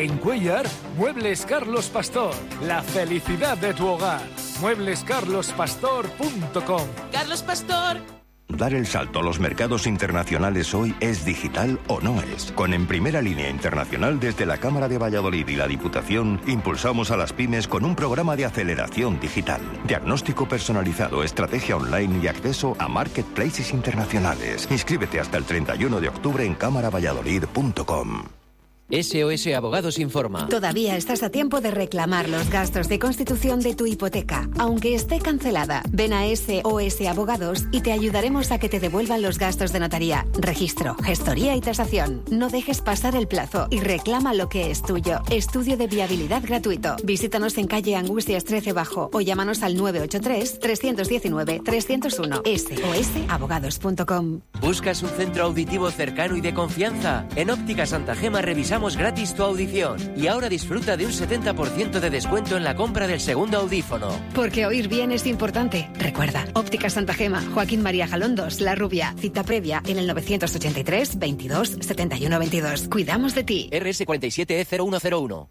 En Cuéllar, Muebles Carlos Pastor. La felicidad de tu hogar. mueblescarlospastor.com. Carlos Pastor. Dar el salto a los mercados internacionales hoy es digital o no es. Con En Primera Línea Internacional, desde la Cámara de Valladolid y la Diputación, impulsamos a las pymes con un programa de aceleración digital, diagnóstico personalizado, estrategia online y acceso a marketplaces internacionales. Inscríbete hasta el 31 de octubre en cámaravalladolid.com. SOS Abogados informa. Todavía estás a tiempo de reclamar los gastos de constitución de tu hipoteca, aunque esté cancelada. Ven a SOS Abogados y te ayudaremos a que te devuelvan los gastos de notaría, registro, gestoría y tasación. No dejes pasar el plazo y reclama lo que es tuyo. Estudio de viabilidad gratuito. Visítanos en calle Angustias 13 Bajo o llámanos al 983-319-301. sosabogados.com. ¿Buscas un centro auditivo cercano y de confianza? En Óptica Santa Gema revisamos gratis tu audición y ahora disfruta de un 70% de descuento en la compra del segundo audífono. Porque oír bien es importante. Recuerda, Óptica Santa Gema, Joaquín María Jalondos, La Rubia. Cita previa en el 983 22 71 22. Cuidamos de ti. RS47E0101.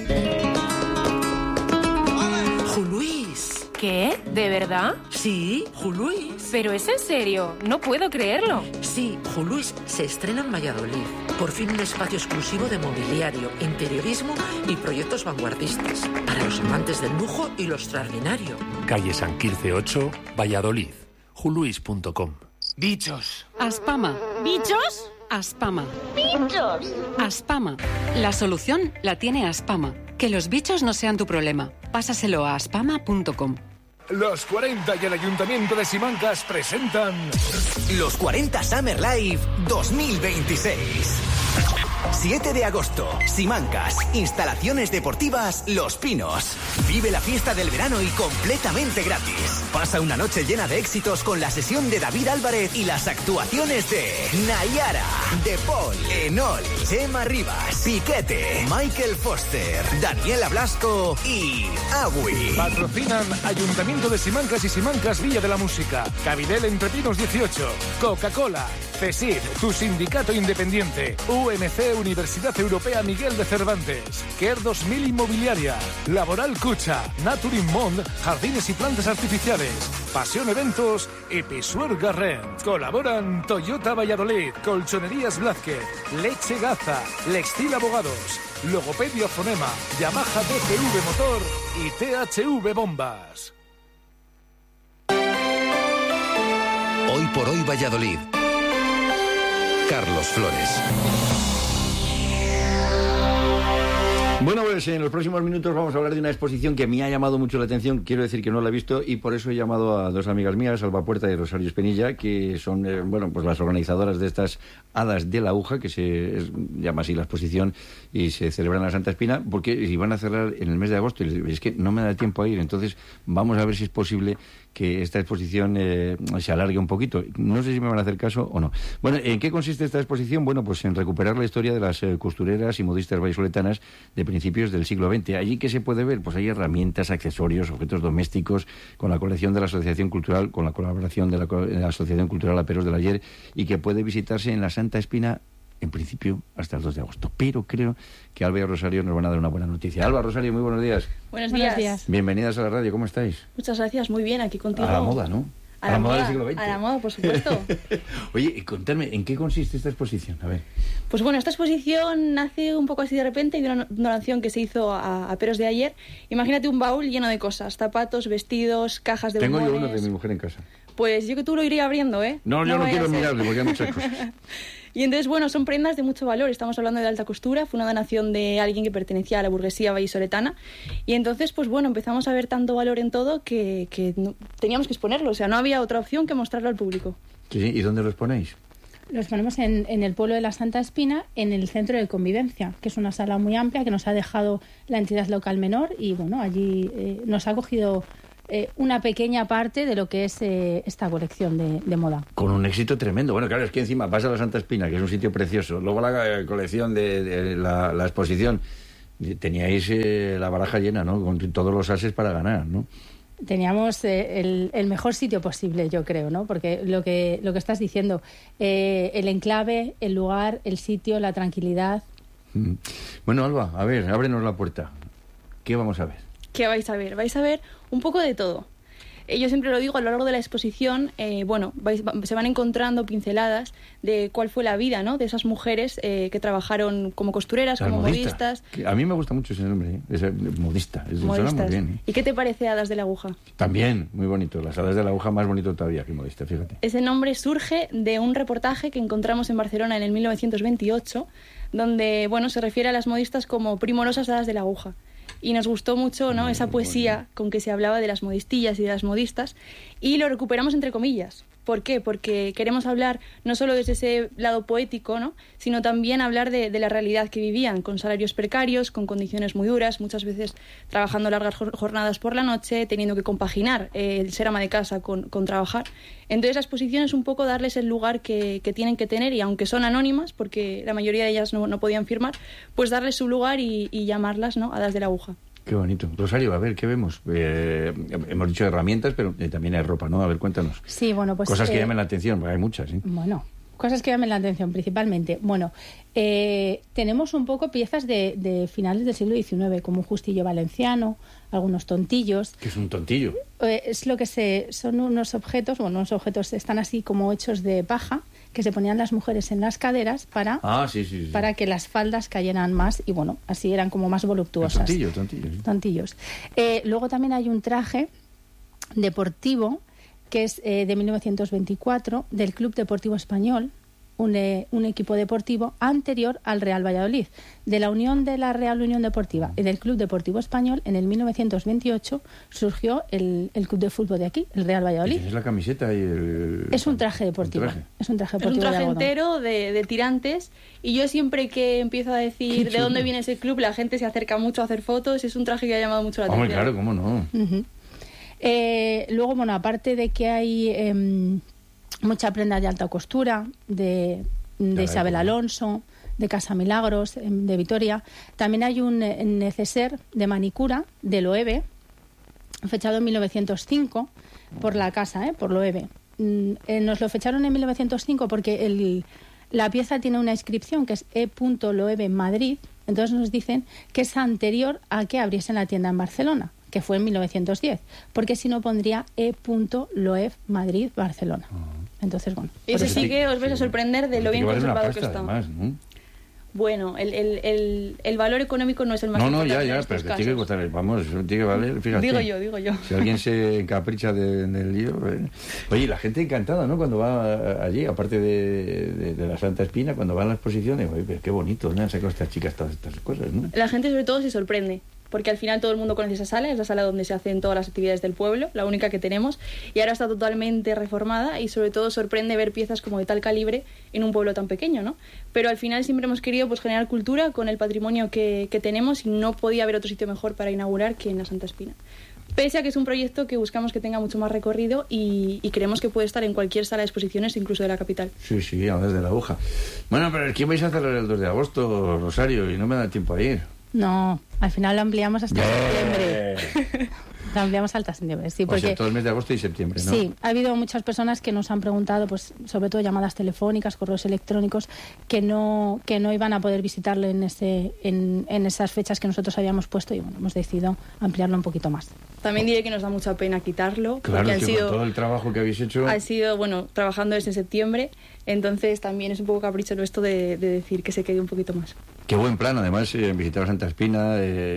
Juluís. ¿Qué? ¿De verdad? Sí, Juluís. ¿Pero es en serio? No puedo creerlo. Sí, Juluís se estrena en Valladolid. Por fin un espacio exclusivo de mobiliario, interiorismo y proyectos vanguardistas. Para los amantes del lujo y lo extraordinario. Calle San Quirce 8, Valladolid. Juluís.com. Bichos. Aspama. ¿Bichos? Aspama. ¡Bichos! Aspama. La solución la tiene Aspama. Que los bichos no sean tu problema. Pásaselo a aspama.com. Los 40 y el Ayuntamiento de Simancas presentan Los 40 Summer Live 2026. 7 de agosto, Simancas, instalaciones deportivas Los Pinos. Vive la fiesta del verano y completamente gratis. Pasa una noche llena de éxitos con la sesión de David Álvarez y las actuaciones de Nayara, De Paul, Enol, Chema Rivas, Piquete, Michael Foster, Daniela Blasco y Agui. Patrocinan Ayuntamiento de Simancas y Simancas Villa de la Música, Cabidel Entre Pinos 18, Coca-Cola, CESID, tu sindicato independiente, UNC Universidad Europea Miguel de Cervantes, Care 2000 Inmobiliaria, Laboral Cucha, Naturin Mond, Jardines y Plantas Artificiales, Pasión Eventos y Pisuer Garren. Colaboran Toyota Valladolid, Colchonerías Blázquez, Leche Gaza, Lextil Abogados, Logopedia Fonema, Yamaha DCV Motor y THV Bombas. Hoy por hoy Valladolid. Carlos Flores. Bueno, pues en los próximos minutos vamos a hablar de una exposición que me ha llamado mucho la atención. Quiero decir que no la he visto y por eso he llamado a dos amigas mías, Alba Puerta y Rosario Espenilla, que son, pues las organizadoras de estas Hadas de la Aguja, que se llama así la exposición y se celebra en la Santa Espina, porque iban a cerrar en el mes de agosto y es que no me da tiempo a ir. Entonces vamos a ver si es posible que esta exposición se alargue un poquito. No sé si me van a hacer caso o no. Bueno, ¿en qué consiste esta exposición? Bueno, pues en recuperar la historia de las costureras y modistas vallisoletanas de principios del siglo XX. Allí, ¿qué se puede ver? Pues hay herramientas, accesorios, objetos domésticos, con la colección de la Asociación Cultural, con la colaboración de la Asociación Cultural Aperos del Ayer, y que puede visitarse en la Santa Espina, en principio, hasta el 2 de agosto. Pero creo que Alba y Rosario nos van a dar una buena noticia. Alba, Rosario, muy buenos días. Buenos días. Bienvenidas a la radio, ¿cómo estáis? Muchas gracias, muy bien, aquí contigo. A la moda, ¿no? A la moda del siglo XX. A la moda, por supuesto. Oye, contadme, ¿en qué consiste esta exposición? A ver. Pues bueno, esta exposición nace un poco así de repente de una donación que se hizo a Aperos de Ayer. Imagínate un baúl lleno de cosas, zapatos, vestidos, cajas de bombones. Tengo yo uno de mi mujer en casa. Pues yo que tú lo iría abriendo, ¿eh? No, yo no quiero mirarle porque hay muchas cosas. Y entonces, bueno, son prendas de mucho valor. Estamos hablando de alta costura. Fue una donación de alguien que pertenecía a la burguesía vallisoletana. Y entonces, pues bueno, empezamos a ver tanto valor en todo que teníamos que exponerlo. O sea, no había otra opción que mostrarlo al público. Sí, ¿y dónde los ponéis? Los ponemos en el pueblo de la Santa Espina, en el Centro de Convivencia, que es una sala muy amplia que nos ha dejado la entidad local menor. Y bueno, allí nos ha cogido una pequeña parte de lo que es esta colección de moda. Con un éxito tremendo. Bueno, claro, es que encima vas a la Santa Espina, que es un sitio precioso, luego la colección de la exposición, teníais la baraja llena, ¿no? Con todos los ases para ganar, ¿no? Teníamos el mejor sitio posible, yo creo, ¿no? Porque lo que estás diciendo, el enclave, el lugar, el sitio, la tranquilidad. Bueno, Alba, a ver, ábrenos la puerta. ¿Qué vamos a ver? ¿Qué vais a ver? Vais a ver un poco de todo. Yo siempre lo digo, a lo largo de la exposición, se van encontrando pinceladas de cuál fue la vida, ¿no?, de esas mujeres que trabajaron como costureras, como modistas. A mí me gusta mucho ese nombre, modista. Suena muy bien. ¿Y qué te parece Hadas de la Aguja? También, muy bonito. Las Hadas de la Aguja más bonito todavía que modista, fíjate. Ese nombre surge de un reportaje que encontramos en Barcelona en el 1928, donde, se refiere a las modistas como primorosas Hadas de la Aguja. Y nos gustó mucho, ¿no?, esa poesía con que se hablaba de las modistillas y de las modistas, y lo recuperamos entre comillas. ¿Por qué? Porque queremos hablar no solo desde ese lado poético, ¿no?, sino también hablar de la realidad que vivían, con salarios precarios, con condiciones muy duras, muchas veces trabajando largas jornadas por la noche, teniendo que compaginar el ser ama de casa con trabajar. Entonces la exposición es un poco darles el lugar que tienen que tener, y aunque son anónimas, porque la mayoría de ellas no podían firmar, pues darles su lugar y llamarlas, ¿no?, Hadas de la Aguja. Qué bonito. Rosario, a ver, ¿qué vemos? Hemos dicho herramientas, pero también hay ropa, ¿no? A ver, cuéntanos. Sí, bueno, pues... Cosas que llamen la atención, porque hay muchas, ¿sí? Bueno, cosas que llamen la atención, principalmente. Bueno, tenemos un poco piezas de finales del siglo XIX, como un justillo valenciano, algunos tontillos. ¿Qué es un tontillo? Es lo que son unos objetos, están así como hechos de paja, que se ponían las mujeres en las caderas para que las faldas cayeran más y así eran como más voluptuosas. Tontillos. Luego también hay un traje deportivo que es de 1924 del Club Deportivo Español, un equipo deportivo anterior al Real Valladolid. De la unión de la Real Unión Deportiva y del Club Deportivo Español, en el 1928 surgió el club de fútbol de aquí, el Real Valladolid. ¿Es la camiseta y el...? Es un traje deportivo. Es un traje entero de tirantes, y yo siempre que empiezo a decir de dónde viene ese club, la gente se acerca mucho a hacer fotos. Es un traje que ha llamado mucho la atención. Claro, ¿cómo no? Luego, aparte de que hay... mucha prenda de alta costura, de Isabel Alonso, de Casa Milagros, de Vitoria. También hay un neceser de manicura de Loewe, fechado en 1905 por la casa, por Loewe. Nos lo fecharon en 1905 porque la pieza tiene una inscripción que es E. Loewe Madrid. Entonces nos dicen que es anterior a que abriesen la tienda en Barcelona, que fue en 1910, porque si no pondría E. Loewe Madrid Barcelona. Entonces, Ese sí que os vais a sorprender de lo bien conservado que está. Además, ¿no? Bueno, el valor económico no es el más importante. Pero te tiene que costar, tiene que valer, fíjate. Digo yo. Si alguien se encapricha del lío... Oye, la gente encantada, ¿no?, cuando va allí, aparte de la Santa Espina, cuando va a la exposición, oye, pero qué bonito, ¿no?, han sacado estas chicas todas estas cosas, ¿no? La gente sobre todo se sorprende, porque al final todo el mundo conoce esa sala, es la sala donde se hacen todas las actividades del pueblo, la única que tenemos, y ahora está totalmente reformada, y sobre todo sorprende ver piezas como de tal calibre en un pueblo tan pequeño, ¿no? Pero al final siempre hemos querido generar cultura con el patrimonio que tenemos, y no podía haber otro sitio mejor para inaugurar que en la Santa Espina. Pese a que es un proyecto que buscamos que tenga mucho más recorrido y creemos que puede estar en cualquier sala de exposiciones, incluso de la capital. Sí, a desde la aguja. Bueno, pero ¿quién vais a celebrar el 2 de agosto, Rosario? Y no me da tiempo a ir. No, al final lo ampliamos hasta septiembre. Lo ampliamos hasta septiembre, sí. Porque, o sea, todo el mes de agosto y septiembre, ¿no? Sí, ha habido muchas personas que nos han preguntado, pues sobre todo llamadas telefónicas, correos electrónicos, que no iban a poder visitarlo en esas fechas que nosotros habíamos puesto, y hemos decidido ampliarlo un poquito más. También diré que nos da mucha pena quitarlo. Claro, porque que con todo el trabajo que habéis hecho... Ha sido, trabajando desde septiembre, entonces también es un poco capricho esto de decir que se quede un poquito más. Qué buen plan, además, visitar a Santa Espina.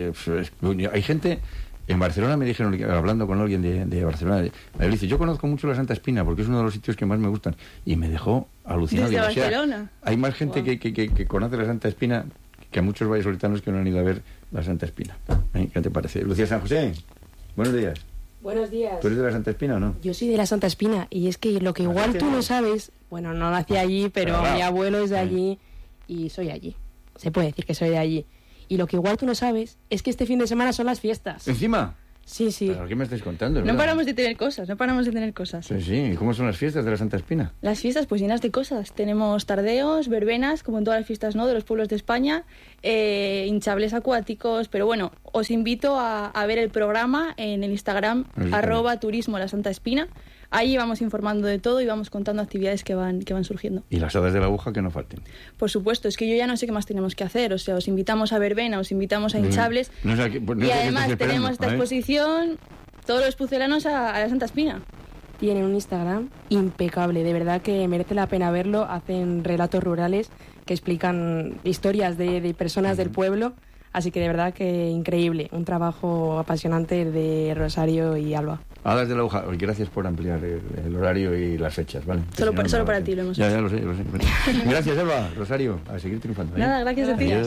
Hay gente... En Barcelona me dijeron, hablando con alguien de Barcelona, me dice, yo conozco mucho la Santa Espina porque es uno de los sitios que más me gustan. Y me dejó alucinado. ¿Desde Barcelona? Hay más gente que conoce la Santa Espina que a muchos vallisoletanos que no han ido a ver la Santa Espina. ¿Qué te parece? Lucía San José, buenos días. Buenos días. ¿Tú eres de la Santa Espina o no? Yo soy de la Santa Espina, y es que lo que igual tú no sabes, no nací allí, pero mi abuelo es de allí y soy allí. Se puede decir que soy de allí. Y lo que igual tú no sabes es que este fin de semana son las fiestas. ¿Encima? Sí. ¿Pero qué me estáis contando? No paramos de tener cosas. Sí. ¿Y cómo son las fiestas de la Santa Espina? Las fiestas, pues llenas de cosas. Tenemos tardeos, verbenas, como en todas las fiestas, ¿no?, de los pueblos de España, hinchables acuáticos, pero os invito a ver el programa en el Instagram, @turismo la Santa Espina. ahí vamos informando de todo y vamos contando actividades que van surgiendo. Y las hadas de la aguja que no falten. Por supuesto, es que yo ya no sé qué más tenemos que hacer. O sea, os invitamos a verbena, os invitamos a hinchables. Y además tenemos esta exposición, todos los pucelanos a la Santa Espina. Tienen un Instagram impecable, de verdad que merece la pena verlo. Hacen relatos rurales que explican historias de personas del pueblo. Así que de verdad que increíble, un trabajo apasionante de Rosario y Alba. Hadas de la aguja, gracias por ampliar el horario y las fechas, ¿vale? Solo para ti lo hemos hecho. Ya lo sé. Gracias, Alba, Rosario, a seguir triunfando. Nada, gracias a ti.